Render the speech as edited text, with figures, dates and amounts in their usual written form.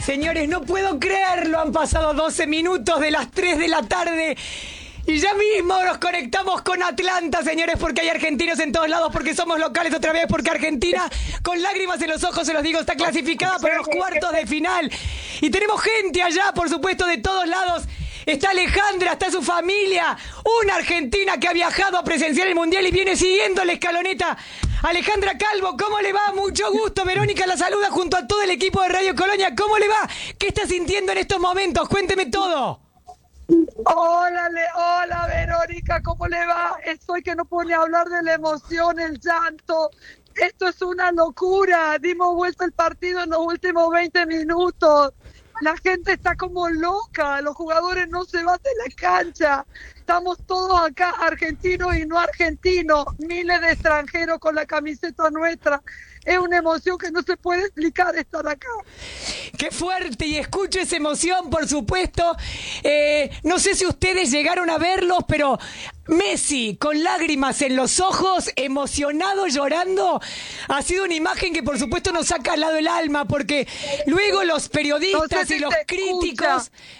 Señores, no puedo creerlo, han pasado 12 minutos de las 3 de la tarde y ya mismo nos conectamos con Atlanta, señores, porque hay argentinos en todos lados, porque somos locales otra vez, porque Argentina, con lágrimas en los ojos, se los digo, está clasificada para los cuartos de final. Y tenemos gente allá, por supuesto, de todos lados. Está Alejandra, está su familia, una argentina que ha viajado a presenciar el Mundial y viene siguiendo la escaloneta. Alejandra Calvo, ¿cómo le va? Mucho gusto. Verónica la saluda junto a todo el equipo de Radio Colonia. ¿Cómo le va? ¿Qué está sintiendo en estos momentos? Cuénteme todo. Hola Verónica, ¿cómo le va? Estoy que no puedo ni hablar de la emoción, el llanto. Esto es una locura. Dimos vuelta el partido en los últimos 20 minutos. La gente está como loca, los jugadores no se van de la cancha. Estamos todos acá, argentinos y no argentinos, miles de extranjeros con la camiseta nuestra. Es una emoción que no se puede explicar estar acá. ¡Qué fuerte! Y escucho esa emoción, por supuesto. No sé si ustedes llegaron a verlos, pero Messi, con lágrimas en los ojos, emocionado, llorando, ha sido una imagen que, por supuesto, nos saca al lado el alma, porque luego los periodistas y los críticos